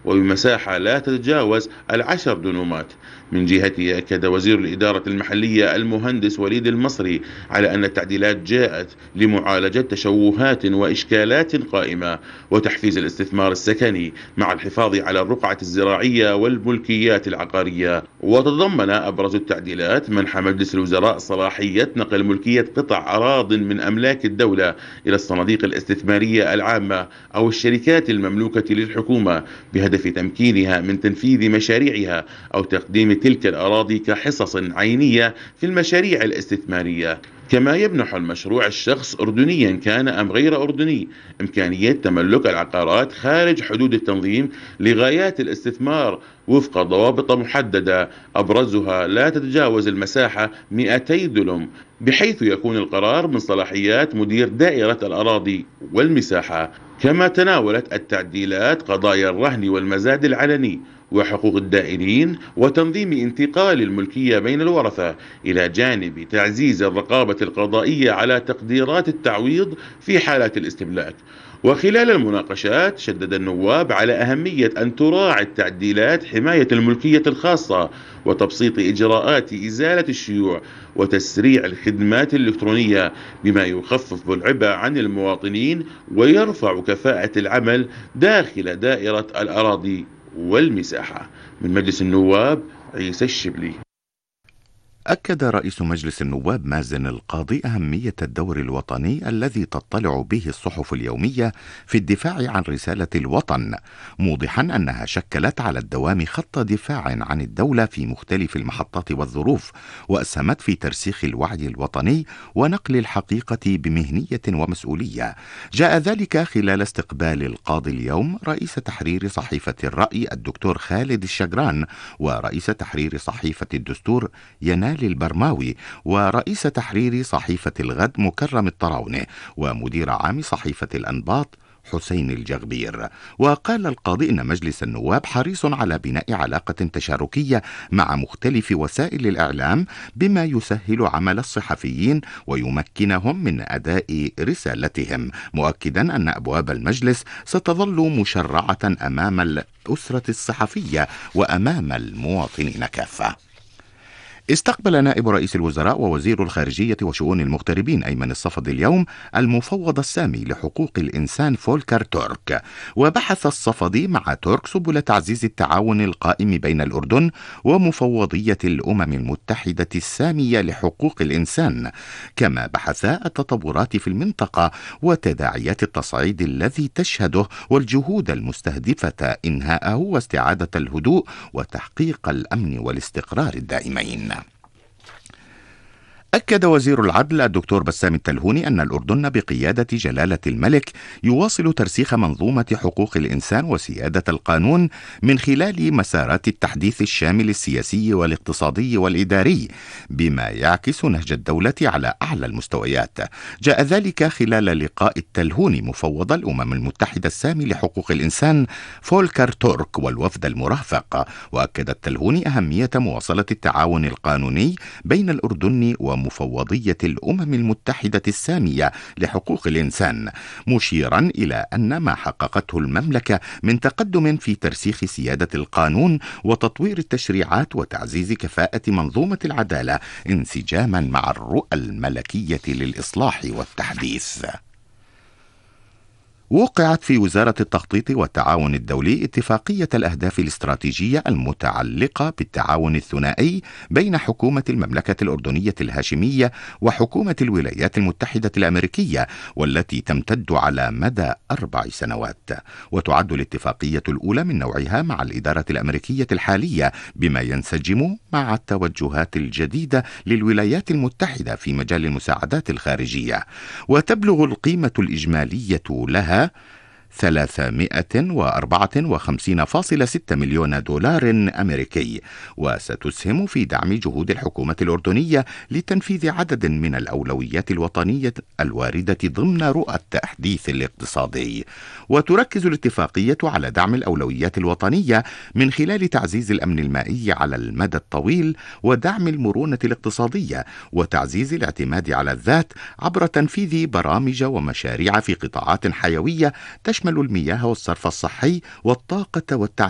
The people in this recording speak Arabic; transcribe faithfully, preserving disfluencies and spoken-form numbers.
وبمساحة لا تتجاوز العشر دنومات. من جهته أكد وزير الإدارة المحلية المهندس وليد المصري على أن التعديلات جاءت لمعالجة تشوهات وإشكالات قائمة وتحفيز الاستثمار السكني مع الحفاظ على الرقعة الزراعية والملكيات العقارية. وتتضمن أبرز التعديلات منح مجلس الوزراء صلاحية نقل ملكية قطع أراضٍ من أملاك الدولة إلى الصناديق الاستثمارية العامة أو الشركات المملوكة للحكومة بهدف تمكينها من تنفيذ مشاريعها أو تقديم تلك الأراضي كحصص عينية في المشاريع الاستثمارية. كما يمنح المشروع الشخص أردنيا كان أم غير أردني إمكانية تملك العقارات خارج حدود التنظيم لغايات الاستثمار وفق ضوابط محددة، أبرزها لا تتجاوز المساحة مئتي دلم، بحيث يكون القرار من صلاحيات مدير دائرة الأراضي والمساحة. كما تناولت التعديلات قضايا الرهن والمزاد العلني وحقوق الدائنين وتنظيم انتقال الملكية بين الورثة، إلى جانب تعزيز الرقابة القضائية على تقديرات التعويض في حالات الاستملاك. وخلال المناقشات شدد النواب على أهمية أن تراعي التعديلات حماية الملكية الخاصة وتبسيط إجراءات إزالة الشيوع وتسريع الخدمات الإلكترونية، بما يخفف العبء عن المواطنين ويرفع كفاءة العمل داخل دائرة الأراضي والمساحة. من مجلس النواب عيسى الشبلي. أكد رئيس مجلس النواب مازن القاضي أهمية الدور الوطني الذي تطلع به الصحف اليومية في الدفاع عن رسالة الوطن، موضحا أنها شكلت على الدوام خط دفاع عن الدولة في مختلف المحطات والظروف، وأسهمت في ترسيخ الوعي الوطني ونقل الحقيقة بمهنية ومسؤولية. جاء ذلك خلال استقبال القاضي اليوم رئيس تحرير صحيفة الرأي الدكتور خالد الشجران، ورئيس تحرير صحيفة الدستور ينال البرماوي، ورئيس تحرير صحيفة الغد مكرم الطراونة، ومدير عام صحيفة الأنباط حسين الجغبير. وقال القاضي إن مجلس النواب حريص على بناء علاقة تشاركية مع مختلف وسائل الإعلام بما يسهل عمل الصحفيين ويمكنهم من أداء رسالتهم، مؤكدا أن أبواب المجلس ستظل مشرعة أمام الأسرة الصحفية وأمام المواطنين كافة. استقبل نائب رئيس الوزراء ووزير الخارجية وشؤون المغتربين أيمن الصفدي اليوم المفوض السامي لحقوق الإنسان فولكر تورك، وبحث الصفدي مع تورك سبل تعزيز التعاون القائم بين الأردن ومفوضية الأمم المتحدة السامية لحقوق الإنسان، كما بحث التطورات في المنطقة وتداعيات التصعيد الذي تشهده والجهود المستهدفة إنهاءه واستعادة الهدوء وتحقيق الأمن والاستقرار الدائمين. أكد وزير العدل الدكتور بسام التلهوني أن الأردن بقيادة جلالة الملك يواصل ترسيخ منظومة حقوق الإنسان وسيادة القانون من خلال مسارات التحديث الشامل السياسي والاقتصادي والإداري، بما يعكس نهج الدولة على أعلى المستويات. جاء ذلك خلال لقاء التلهوني مفوض الأمم المتحدة السامي لحقوق الإنسان فولكر تورك والوفد المرافق. وأكد التلهوني أهمية مواصلة التعاون القانوني بين الأردن و مفوضية الأمم المتحدة السامية لحقوق الإنسان، مشيرا إلى أن ما حققته المملكة من تقدم في ترسيخ سيادة القانون وتطوير التشريعات وتعزيز كفاءة منظومة العدالة انسجاما مع الرؤى الملكية للإصلاح والتحديث. وقعت في وزارة التخطيط والتعاون الدولي اتفاقية الأهداف الاستراتيجية المتعلقة بالتعاون الثنائي بين حكومة المملكة الأردنية الهاشمية وحكومة الولايات المتحدة الأمريكية، والتي تمتد على مدى أربع سنوات. وتعد الاتفاقية الأولى من نوعها مع الإدارة الأمريكية الحالية، بما ينسجم مع التوجهات الجديدة للولايات المتحدة في مجال المساعدات الخارجية. وتبلغ القيمة الإجمالية لها ثلاثمائة وأربعة وخمسين فاصلة ستة مليون دولار أمريكي، وستسهم في دعم جهود الحكومة الأردنية لتنفيذ عدد من الأولويات الوطنية الواردة ضمن رؤى التحديث الاقتصادي. وتركز الاتفاقية على دعم الأولويات الوطنية من خلال تعزيز الأمن المائي على المدى الطويل ودعم المرونة الاقتصادية وتعزيز الاعتماد على الذات عبر تنفيذ برامج ومشاريع في قطاعات حيوية تشمل المياه والصرف الصحي والطاقة والتعليم